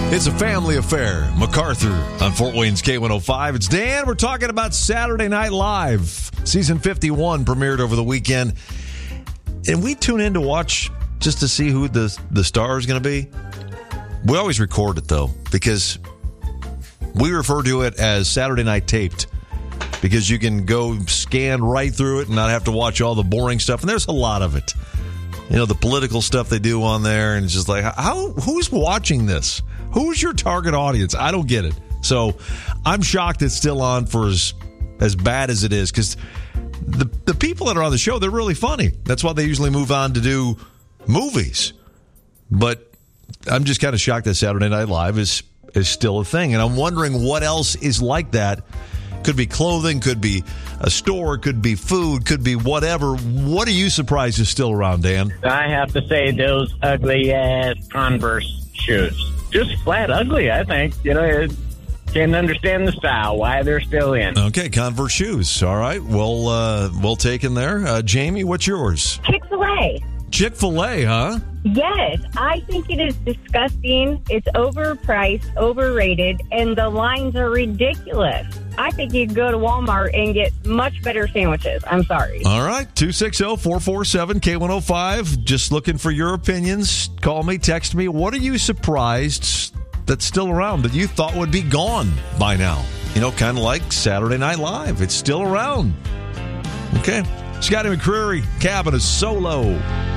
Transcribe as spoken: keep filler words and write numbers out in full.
It's a family affair. MacArthur on Fort Wayne's K one oh five. It's Dan. We're talking about Saturday Night Live. Season fifty-one premiered over the weekend. And we tune in to watch just to see who the, the star is going to be. We always record it, though, because we refer to it as Saturday Night Taped, because you can go scan right through it and not have to watch all the boring stuff. And there's a lot of it. You know, the political stuff they do on there. And it's just like, how? Who's watching this? Who's your target audience? I don't get it. So I'm shocked it's still on for as, as bad as it is, because the, the people that are on the show, they're really funny. That's why they usually move on to do movies. But I'm just kind of shocked that Saturday Night Live is, is still a thing. And I'm wondering what else is like that. Could be clothing, could be a store, could be food, could be whatever. What are you surprised is still around, Dan? I have to say those ugly-ass Converse shoes. Just flat ugly, I think. You know, I can't understand the style, why they're still in. Okay, Converse shoes. All right, well, uh, well taken there. Uh, Jamie, what's yours? Chick-fil-A. Chick-fil-A, huh? Yes, I think it is disgusting. It's overpriced, overrated, and the lines are ridiculous. I think you could go to Walmart and get much better sandwiches. I'm sorry. All right, two six zero, four four seven, K one oh five. Just looking for your opinions. Call me, text me. What are you surprised that's still around that you thought would be gone by now? You know, kind of like Saturday Night Live. It's still around. Okay. Scotty McCreery, Cabin is Solo.